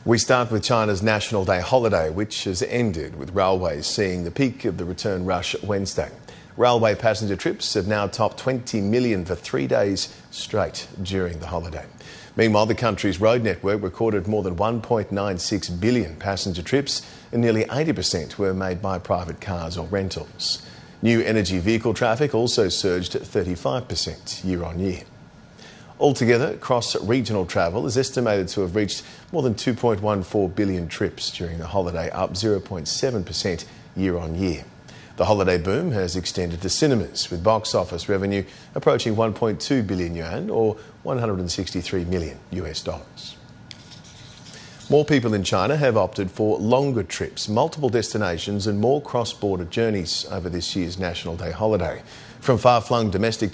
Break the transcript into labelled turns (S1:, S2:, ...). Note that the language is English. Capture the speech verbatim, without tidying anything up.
S1: We start with China's National Day holiday, which has ended, with railways seeing the peak of the return rush Wednesday. Railway passenger trips have now topped twenty million for three days straight during the holiday. Meanwhile, the country's road network recorded more than one point nine six billion passenger trips, and nearly eighty percent were made by private cars or rentals. New energy vehicle traffic also surged thirty-five percent year on year. Altogether, cross-regional travel is estimated to have reached more than two point one four billion trips during the holiday, up zero point seven percent year on year. The holiday boom has extended to cinemas, with box office revenue approaching one point two billion yuan, or one hundred sixty-three million US dollars. More people in China have opted for longer trips, multiple destinations and more cross-border journeys over this year's National Day holiday. From far-flung domestic